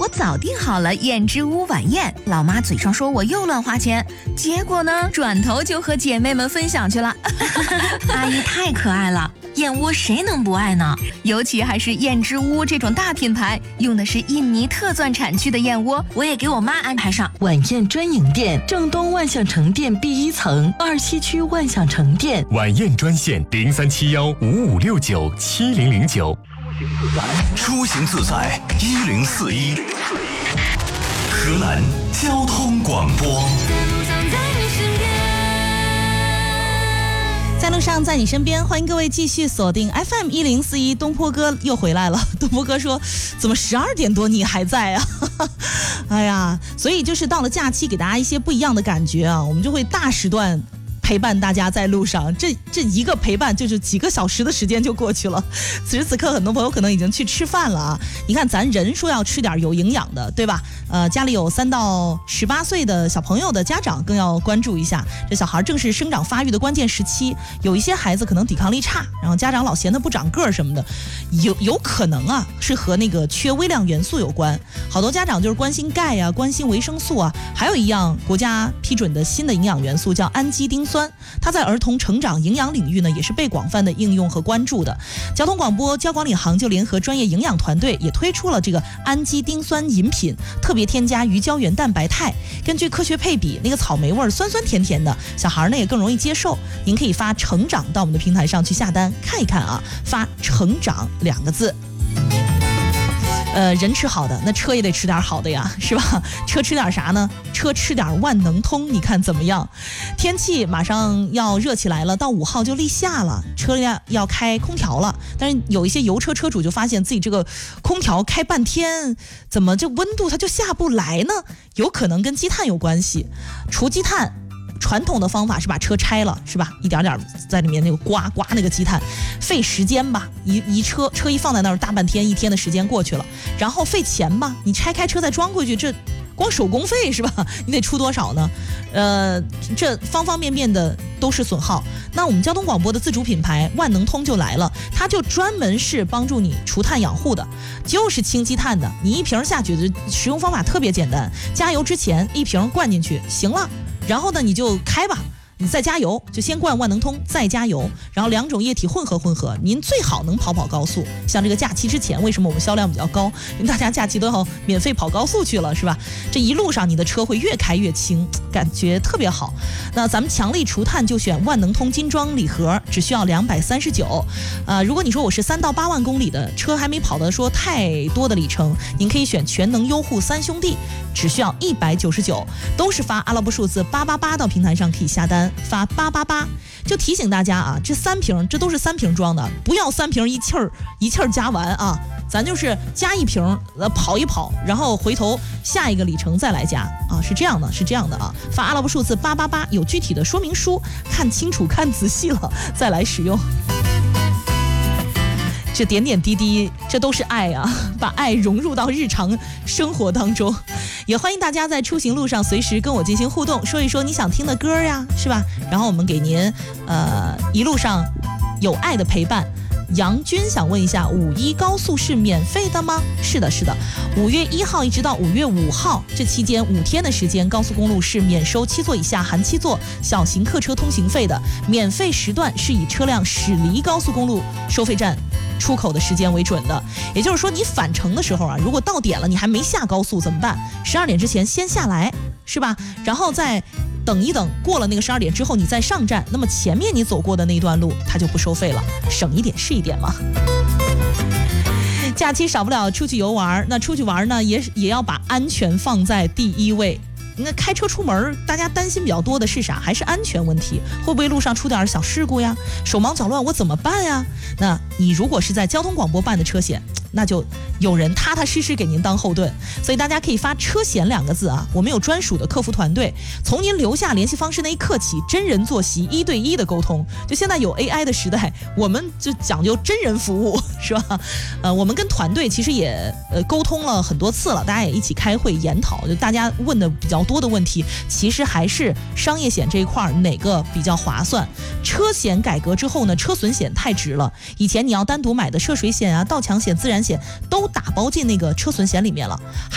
我早订好了燕之屋晚宴，老妈嘴上说我又乱花钱，结果呢，转头就和姐妹们分享去了。 阿姨太可爱了，燕窝谁能不爱呢？ 尤其还是燕之屋这种大品牌，用的是印尼特钻产区的燕窝， 我也给我妈安排上。 晚宴专营店，正东万象城店 B1 层，2西区万象城店。 晚宴专线037155697009。 出行自在1041，河南交通广播。 在路上，在你身边，欢迎各位继续锁定 FM1041。东坡哥又回来了。东坡哥说：“怎么12点多你还在啊？”哎呀，所以就是到了假期，给大家一些不一样的感觉啊，我们就会大时段陪伴大家在路上，这一个陪伴就是几个小时的时间就过去了。此时此刻，很多朋友可能已经去吃饭了啊。你看，咱人说要吃点有营养的，对吧？家里有3到18岁的小朋友的家长更要关注一下，这小孩正是生长发育的关键时期，有一些孩子可能抵抗力差，然后家长老嫌他不长个儿什么的，有可能啊是和那个缺微量元素有关。好多家长就是关心钙啊，关心维生素啊，还有一样国家批准的新的营养元素叫氨基丁酸，它在儿童成长营养领域呢也是被广泛的应用和关注的。交通广播交广领航就联合专业营养团队也推出了这个氨基丁酸饮品，特别添加鱼胶原蛋白肽，根据科学配比，那个草莓味酸酸甜甜的，小孩呢也更容易接受。您可以发成长到我们的平台上去下单看一看啊，发成长2个字。人吃好的，那车也得吃点好的呀，是吧？车吃点啥呢？车吃点万能通，你看怎么样？天气马上要热起来了，到5号就立夏了，车要开空调了。但是有一些油车车主就发现自己这个空调开半天，怎么这温度它就下不来呢？有可能跟积碳有关系。除积碳，传统的方法是把车拆了，是吧？一点点在里面那个刮那个积碳，费时间吧。车一放在那儿，大半天1天的时间过去了，然后费钱吧。你拆开车再装回去，这光手工费是吧？你得出多少呢？这方方面面的都是损耗。那我们交通广播的自主品牌万能通就来了，它就专门是帮助你除碳养护的，就是清积碳的。你一瓶下去的使用方法特别简单，加油之前1瓶灌进去行了。然后呢，你就开吧，你再加油，就先灌万能通，再加油，然后2种液体混合，您最好能跑高速。像这个假期之前，为什么我们销量比较高？因为大家假期都要免费跑高速去了，是吧？这一路上你的车会越开越轻，感觉特别好。那咱们强力除碳就选万能通精装礼盒，只需要239。如果你说我是3到8万公里的车，还没跑的说太多的里程，您可以选全能优护3兄弟，只需要199，都是发阿拉伯数字888到平台上可以下单。发888，就提醒大家啊，这3瓶，这都是3瓶装的，不要3瓶一气儿加完啊，咱就是加1瓶，跑一跑，然后回头下一个里程再来加啊，是这样的啊。发阿拉伯数字888，有具体的说明书，看清楚看仔细了再来使用。这点点滴滴，这都是爱啊，把爱融入到日常生活当中。也欢迎大家在出行路上随时跟我进行互动，说一说你想听的歌呀，是吧？然后我们给您一路上有爱的陪伴。杨军想问一下，5·1高速是免费的吗？是的，5月1号一直到5月5号这期间5天的时间，高速公路是免收7座以下含7座小型客车通行费的。免费时段是以车辆驶离高速公路收费站出口的时间为准的。也就是说，你返程的时候啊，如果到点了你还没下高速怎么办？12点之前先下来，是吧？然后再等一等，过了那个12点之后你再上站，那么前面你走过的那一段路它就不收费了，省一点是一点嘛。假期少不了出去游玩，那出去玩呢也要把安全放在第一位。那开车出门，大家担心比较多的是啥？还是安全问题，会不会路上出点小事故呀？手忙脚乱我怎么办呀？那你如果是在交通广播办的车险，那就有人踏踏实实给您当后盾，所以大家可以发车险2个字啊，我们有专属的客服团队，从您留下联系方式那一刻起，真人坐席1对1的沟通。就现在有 AI 的时代，我们就讲究真人服务，是吧？我们跟团队其实也沟通了很多次了，大家也一起开会研讨，就大家问的比较多的问题，其实还是商业险这一块哪个比较划算。车险改革之后呢，车损险太值了，以前你要单独买的涉水险啊、盗抢险、自燃险都打包进那个车损险里面了。